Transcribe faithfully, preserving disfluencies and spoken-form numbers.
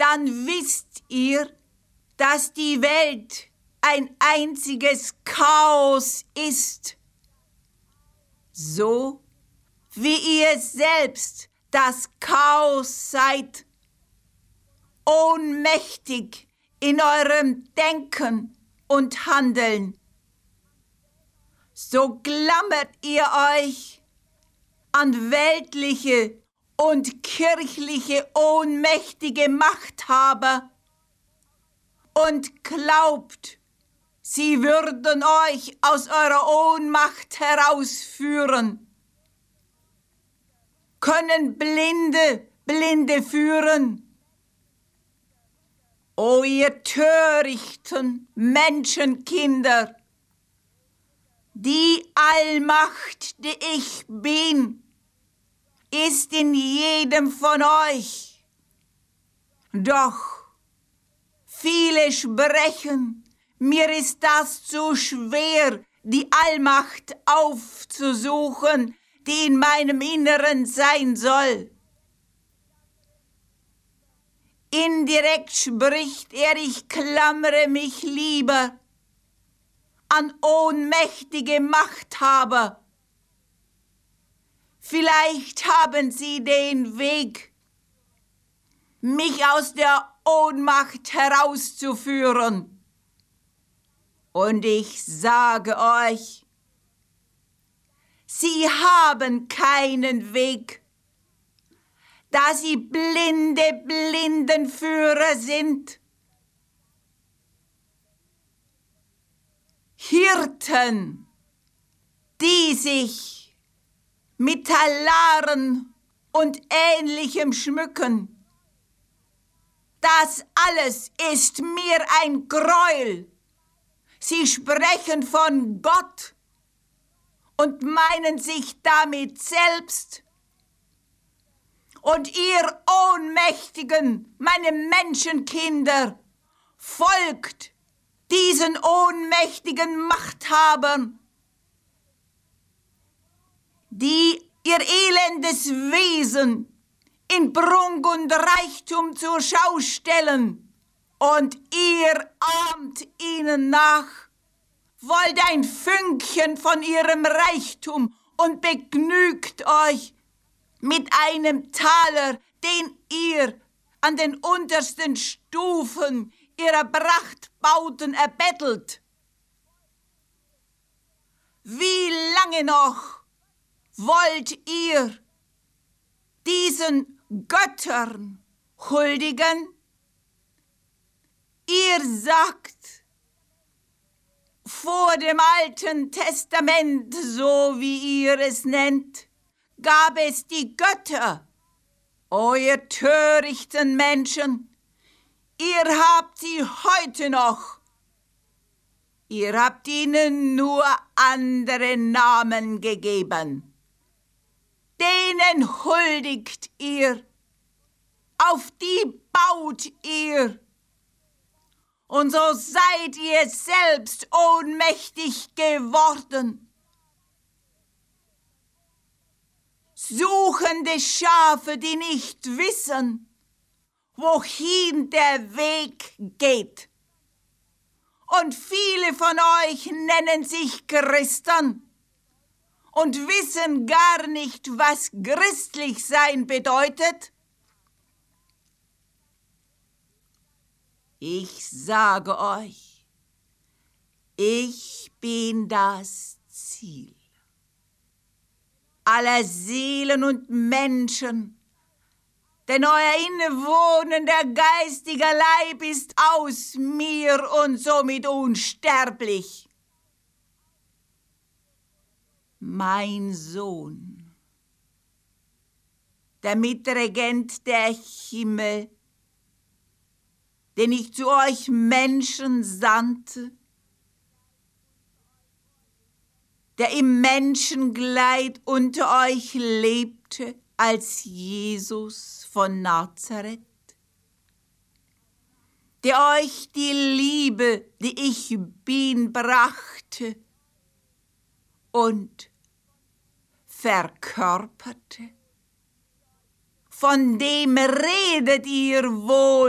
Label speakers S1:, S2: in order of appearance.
S1: dann wisst ihr, dass die Welt ein einziges Chaos ist, so wie ihr selbst das Chaos seid, ohnmächtig in eurem Denken und Handeln. So klammert ihr euch an weltliche und kirchliche ohnmächtige Machthaber und glaubt, sie würden euch aus eurer Ohnmacht herausführen. Können Blinde Blinde führen? O ihr törichten Menschenkinder, die Allmacht, die ich bin, ist in jedem von euch. Doch viele sprechen, mir ist das zu schwer, die Allmacht aufzusuchen, die in meinem Inneren sein soll. Indirekt spricht er, ich klammere mich lieber an ohnmächtige Machthaber. Vielleicht haben sie den Weg, mich aus der Ohnmacht herauszuführen. Und ich sage euch, sie haben keinen Weg, da sie blinde Blindenführer sind. Hirten, die sich mit Talaren und Ähnlichem schmücken. Das alles ist mir ein Gräuel. Sie sprechen von Gott und meinen sich damit selbst. Und ihr Ohnmächtigen, meine Menschenkinder, folgt diesen ohnmächtigen Machthabern, die ihr elendes Wesen in Prunk und Reichtum zur Schau stellen, und ihr ahmt ihnen nach, wollt ein Fünkchen von ihrem Reichtum und begnügt euch mit einem Taler, den ihr an den untersten Stufen ihrer Prachtbauten erbettelt. Wie lange noch wollt ihr diesen Göttern huldigen? Ihr sagt, vor dem Alten Testament, so wie ihr es nennt, gab es die Götter. O ihr törichten Menschen, ihr habt sie heute noch. Ihr habt ihnen nur andere Namen gegeben. Denen huldigt ihr, auf die baut ihr. Und so seid ihr selbst ohnmächtig geworden. Suchende Schafe, die nicht wissen, wohin der Weg geht. Und viele von euch nennen sich Christen und wissen gar nicht, was christlich sein bedeutet. Ich sage euch, ich bin das Ziel aller Seelen und Menschen, denn euer innewohnender geistiger Leib ist aus mir und somit unsterblich. Mein Sohn, der Mitregent der Himmel, den ich zu euch Menschen sandte, der im Menschenkleid unter euch lebte als Jesus von Nazareth, der euch die Liebe, die ich bin, brachte und verkörperte. Von dem redet ihr wohl,